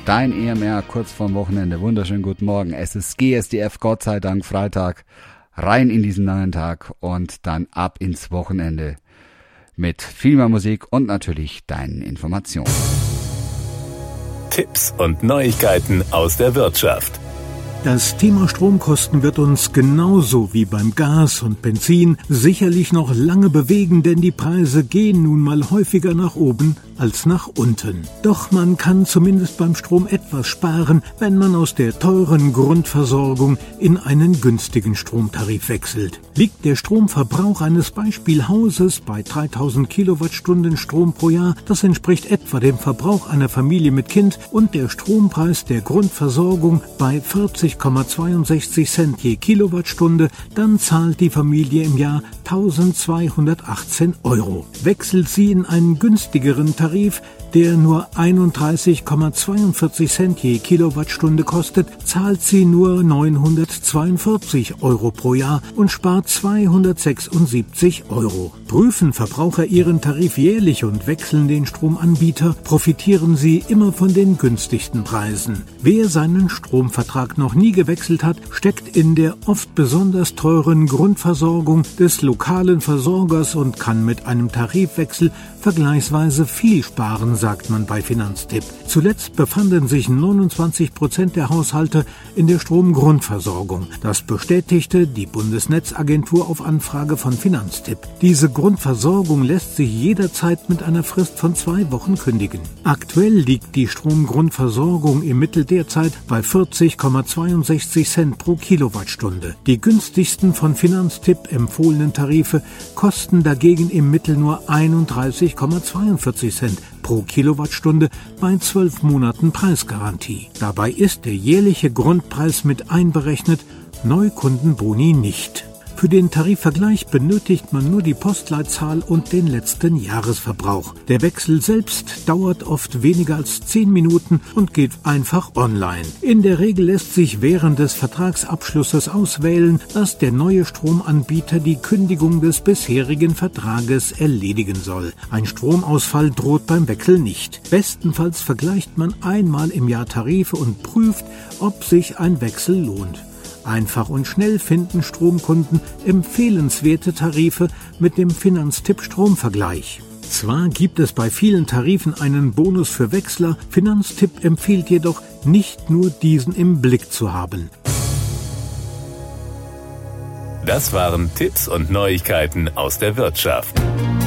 Dein EMR kurz vorm Wochenende. Wunderschönen guten Morgen. Es ist GSDF, Gott sei Dank, Freitag. Rein in diesen neuen Tag und dann ab ins Wochenende mit viel mehr Musik und natürlich deinen Informationen. Tipps und Neuigkeiten aus der Wirtschaft. Das Thema Stromkosten wird uns genauso wie beim Gas und Benzin sicherlich noch lange bewegen, denn die Preise gehen nun mal häufiger nach oben als nach unten. Doch man kann zumindest beim Strom etwas sparen, wenn man aus der teuren Grundversorgung in einen günstigen Stromtarif wechselt. Liegt der Stromverbrauch eines Beispielhauses bei 3000 Kilowattstunden Strom pro Jahr, das entspricht etwa dem Verbrauch einer Familie mit Kind, und der Strompreis der Grundversorgung bei 40,62 Cent je Kilowattstunde, dann zahlt die Familie im Jahr 1218 €. Wechselt sie in einen günstigeren Tarif, der nur 31,42 Cent je Kilowattstunde kostet, zahlt sie nur 942 € pro Jahr und spart 276 €. Prüfen Verbraucher ihren Tarif jährlich und wechseln den Stromanbieter, profitieren sie immer von den günstigsten Preisen. Wer seinen Stromvertrag noch nie gewechselt hat, steckt in der oft besonders teuren Grundversorgung des lokalen Versorgers und kann mit einem Tarifwechsel vergleichsweise viel sparen, sagt man bei Finanztipp. Zuletzt befanden sich 29% der Haushalte in der Stromgrundversorgung. Das bestätigte die Bundesnetzagentur auf Anfrage von Finanztipp. Diese Grundversorgung lässt sich jederzeit mit einer Frist von 2 Wochen kündigen. Aktuell liegt die Stromgrundversorgung im Mittel derzeit bei 40,62 Cent pro Kilowattstunde. Die günstigsten von Finanztipp empfohlenen Tarife kosten dagegen im Mittel nur 31,42 Cent pro Kilowattstunde bei 12 Monaten Preisgarantie. Dabei ist der jährliche Grundpreis mit einberechnet, Neukundenboni nicht. Für den Tarifvergleich benötigt man nur die Postleitzahl und den letzten Jahresverbrauch. Der Wechsel selbst dauert oft weniger als 10 Minuten und geht einfach online. In der Regel lässt sich während des Vertragsabschlusses auswählen, dass der neue Stromanbieter die Kündigung des bisherigen Vertrages erledigen soll. Ein Stromausfall droht beim Wechsel nicht. Bestenfalls vergleicht man einmal im Jahr Tarife und prüft, ob sich ein Wechsel lohnt. Einfach und schnell finden Stromkunden empfehlenswerte Tarife mit dem Finanztipp Stromvergleich. Zwar gibt es bei vielen Tarifen einen Bonus für Wechsler, Finanztipp empfiehlt jedoch, nicht nur diesen im Blick zu haben. Das waren Tipps und Neuigkeiten aus der Wirtschaft.